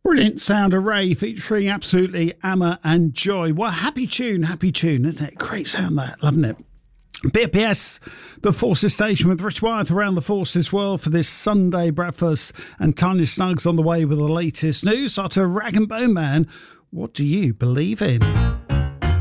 Brilliant sound array featuring absolutely Amma and Joy. What happy tune, isn't it? Great sound that, loving it. BPS, the Forces Station with Rich Wyeth around the Forces world for this Sunday breakfast, and Tanya Snuggs on the way with the latest news. After Rag and Bone Man, what do you believe in?